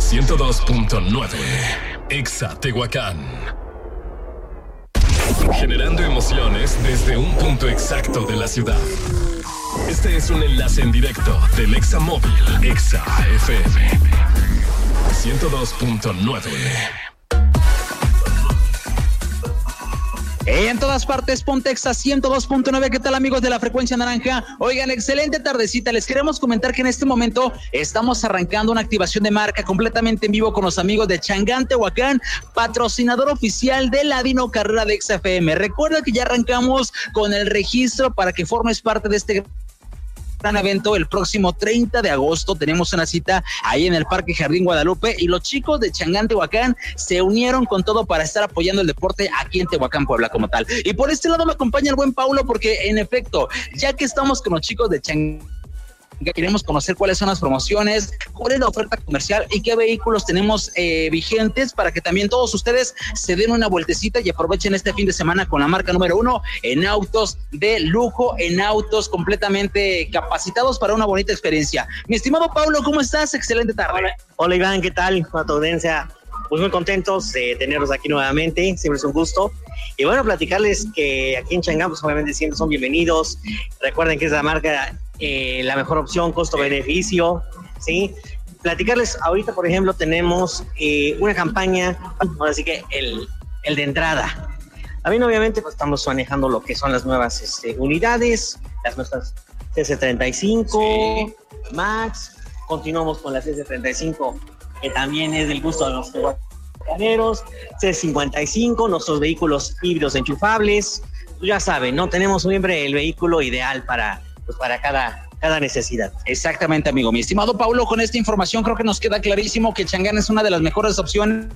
102.9 Exa Tehuacán. Generando emociones desde un punto exacto de la ciudad. Este es un enlace en directo del Exa Móvil, Exa FM 102.9. En todas partes, Pontexa 102.9. ¿Qué tal, amigos de la frecuencia naranja? Oigan, excelente tardecita. Les queremos comentar que en este momento estamos arrancando una activación de marca completamente en vivo con los amigos de Changán Tehuacán, patrocinador oficial de Ladino Carrera de XFM. Recuerda que ya arrancamos con el registro para que formes parte de este gran evento el próximo 30 de agosto. Tenemos una cita ahí en el Parque Jardín Guadalupe y los chicos de Changán Tehuacán se unieron con todo para estar apoyando el deporte aquí en Tehuacán, Puebla, como tal. Y por este lado me acompaña el buen Paulo porque, en efecto, ya que estamos con los chicos de Changán, queremos conocer cuáles son las promociones, cuál es la oferta comercial y qué vehículos tenemos vigentes para que también todos ustedes se den una vueltecita y aprovechen este fin de semana con la marca número 1 en autos de lujo, en autos completamente capacitados para una bonita experiencia. Mi estimado Paulo, ¿cómo estás? Excelente tarde. Hola Iván, ¿qué tal? A tu audiencia, pues muy contentos de tenerlos aquí nuevamente, siempre es un gusto. Y bueno, platicarles que aquí en Changán, pues obviamente siempre son bienvenidos. Recuerden que es la marca la mejor opción, costo-beneficio, ¿sí? Platicarles, ahorita, por ejemplo, tenemos una campaña, así que el de entrada. También, obviamente, pues estamos manejando lo que son las nuevas unidades, las nuestras CS35, sí. Max, continuamos con la CS35, que también es del gusto de los tehuacaneros, C55, nuestros vehículos híbridos enchufables. Pues ya saben, ¿no? Tenemos siempre el vehículo ideal para cada necesidad. Exactamente, amigo. Mi estimado Paulo, con esta información creo que nos queda clarísimo que Changán es una de las mejores opciones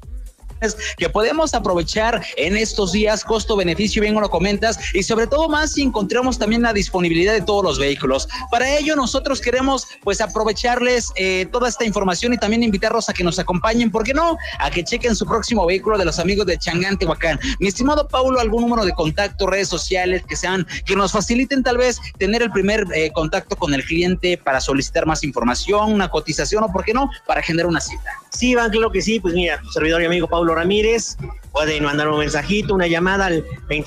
que podemos aprovechar en estos días, costo-beneficio, bien lo comentas, y sobre todo más si encontramos también la disponibilidad de todos los vehículos. Para ello nosotros queremos pues aprovecharles toda esta información y también invitarlos a que nos acompañen, ¿por qué no? A que chequen su próximo vehículo de los amigos de Changán Tehuacán. Mi estimado Paulo, ¿algún número de contacto, redes sociales que nos faciliten tal vez tener el primer contacto con el cliente para solicitar más información, una cotización o por qué no, para generar una cita? Sí, Iván, claro que sí. Pues mira, tu servidor y amigo Paulo Ramírez, pueden mandar un mensajito, una llamada al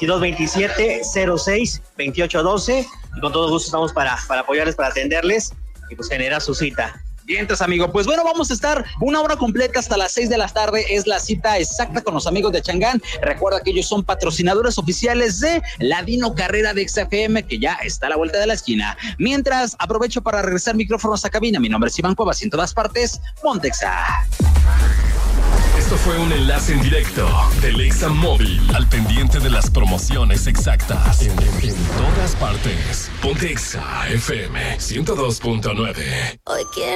2227-06-2812 y con todo gusto estamos para apoyarles, para atenderles y pues generar su cita. Bien, entonces, amigo, pues bueno, vamos a estar una hora completa hasta las 6 de la tarde, es la cita exacta con los amigos de Changán. Recuerda que ellos son patrocinadores oficiales de Ladino Carrera de XFM, que ya está a la vuelta de la esquina. Mientras, aprovecho para regresar micrófonos a cabina. Mi nombre es Iván Cuevas y en todas partes, Pontexa. Esto fue un enlace en directo del Exa Móvil, al pendiente de las promociones exactas en todas partes. Ponte Exa FM 102.9.